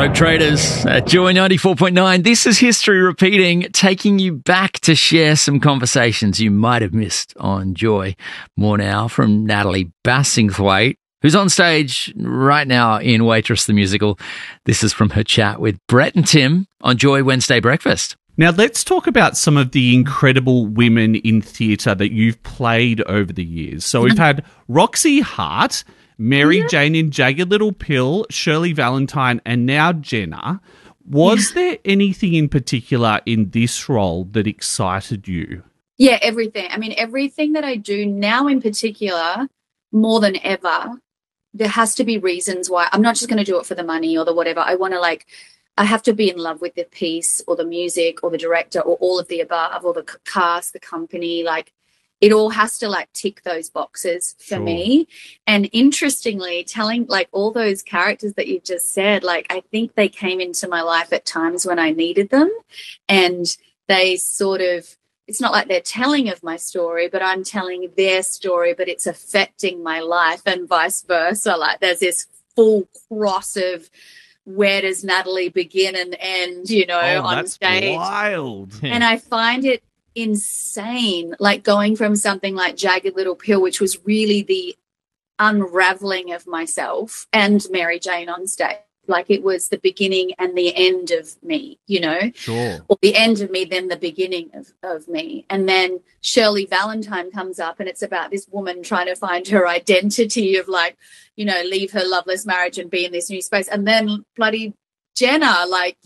Rogue Traders at Joy 94.9. This is History Repeating, taking you back to share some conversations you might have missed on Joy. More now from Natalie Bassingthwaite, who's on stage right now in Waitress the Musical. This is from her chat with Brett and Tim on Joy Wednesday Breakfast. Now, let's talk about some of the incredible women in theatre that you've played over the years. So we've had Roxy Hart, Mary Jane in Jagged Little Pill, Shirley Valentine, and now Jenna. Was there anything in particular in this role that excited you? Yeah, everything. I mean, everything that I do now in particular, more than ever, there has to be reasons why. I'm not just going to do it for the money or the whatever. I want to I have to be in love with the piece or the music or the director or all of the above or the cast, the company, it all has to tick those boxes for me. And interestingly, telling all those characters that you just said, I think they came into my life at times when I needed them, and they sort of, it's not like they're telling of my story, but I'm telling their story, but it's affecting my life and vice versa. There's this full cross of where does Natalie begin and end, on stage. Wild. And I find it insane, going from something like Jagged Little Pill, which was really the unraveling of myself, and Mary Jane on stage. It was the beginning and the end of me, Sure. Or the end of me, then the beginning of me. And then Shirley Valentine comes up, and it's about this woman trying to find her identity of leave her loveless marriage and be in this new space. And then bloody Jenna,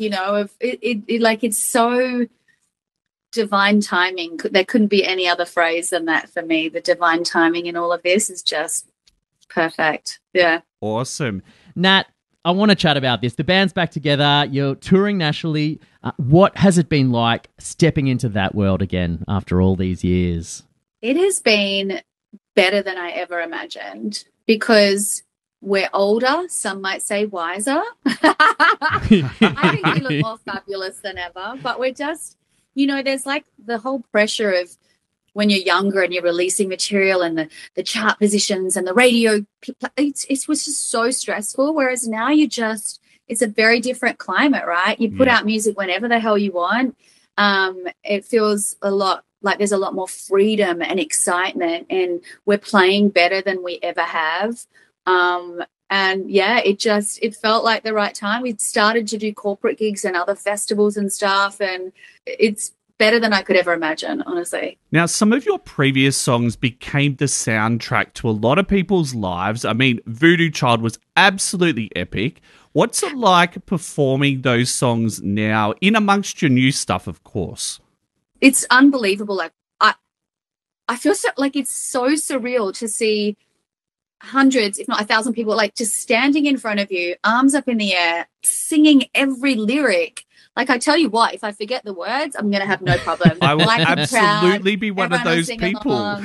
it's so divine timing. There couldn't be any other phrase than that for me. The divine timing in all of this is just perfect. Yeah. Awesome. Nat, I want to chat about this. The band's back together. You're touring nationally. What has it been like stepping into that world again after all these years? It has been better than I ever imagined because we're older. Some might say wiser. I think we look more fabulous than ever, but we're just, there's the whole pressure of when you're younger and you're releasing material and the chart positions and the radio, it was just so stressful. Whereas now it's a very different climate, right? You put out music whenever the hell you want. It feels a lot like there's a lot more freedom and excitement, and we're playing better than we ever have. And it felt like the right time. We'd started to do corporate gigs and other festivals and stuff, and it's better than I could ever imagine, honestly. Now, some of your previous songs became the soundtrack to a lot of people's lives. I mean, Voodoo Child was absolutely epic. What's it like performing those songs now in amongst your new stuff, of course? It's unbelievable. I feel it's so surreal to see hundreds, if not 1,000 people, just standing in front of you, arms up in the air, singing every lyric. I tell you what, if I forget the words, I'm going to have no problem. I will absolutely be one of those people.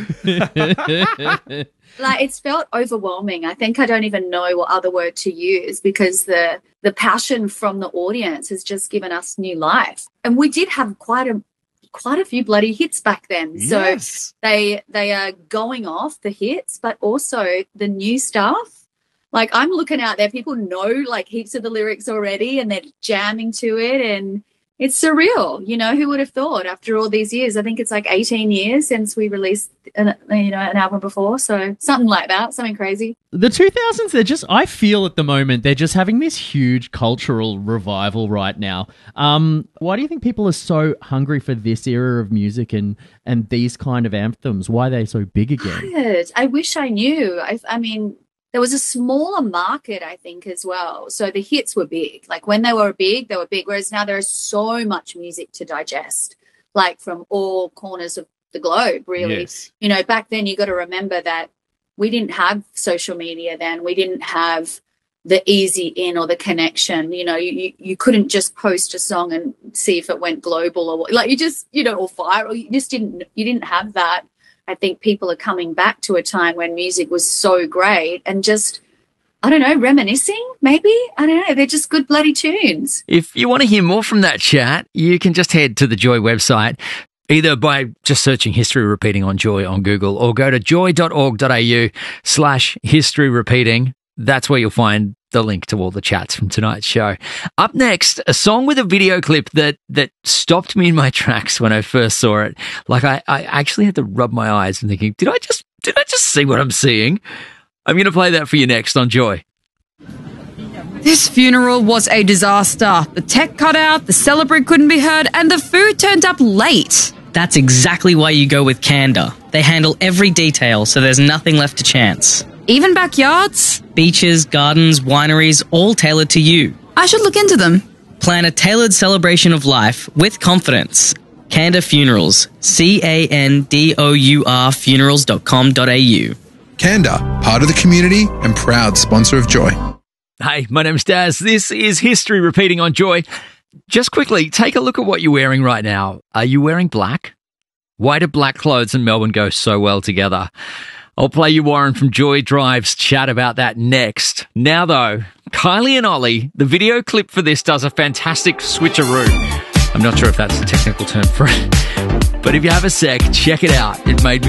It's felt overwhelming. I think I don't even know what other word to use because the passion from the audience has just given us new life. And we did have quite a few bloody hits back then. Yes. So they are going off the hits, but also the new stuff. I'm looking out there, people know heaps of the lyrics already and they're jamming to it, and it's surreal. Who would have thought after all these years? I think it's 18 years since we released an album before. So something like that, something crazy. The 2000s, I feel at the moment, they're just having this huge cultural revival right now. Why do you think people are so hungry for this era of music and these kind of anthems? Why are they so big again? I wish I knew. I mean, there was a smaller market, I think, as well. So the hits were big. When they were big, they were big. Whereas now there is so much music to digest, from all corners of the globe, really. Yes. Back then you got to remember that we didn't have social media then. We didn't have the easy in or the connection. You couldn't just post a song and see if it went global or or viral. You didn't have that. I think people are coming back to a time when music was so great and just, I don't know, reminiscing maybe? I don't know. They're just good bloody tunes. If you want to hear more from that chat, you can just head to the Joy website, either by just searching History Repeating on Joy on Google, or go to joy.org.au/history repeating. That's where you'll find the link to all the chats from tonight's show. Up next, a song with a video clip that stopped me in my tracks when I first saw it. Like I actually had to rub my eyes and thinking, did I just see what I'm seeing? I'm going to play that for you next on Joy. This funeral was a disaster. The tech cut out, the celebrant couldn't be heard, and the food turned up late. That's exactly why you go with Canada. They handle every detail, so there's nothing left to chance. Even backyards? Beaches, gardens, wineries, all tailored to you. I should look into them. Plan a tailored celebration of life with confidence. Canda Funerals. CANDOUR funerals.com.au. Canda, part of the community and proud sponsor of Joy. Hey, my name's Daz. This is History Repeating on Joy. Just quickly, take a look at what you're wearing right now. Are you wearing black? Why do black clothes and Melbourne go so well together? I'll play you Warren from Joy Drive's chat about that next. Now, though, Kylie and Ollie, the video clip for this does a fantastic switcheroo. I'm not sure if that's the technical term for it, but if you have a sec, check it out. It made me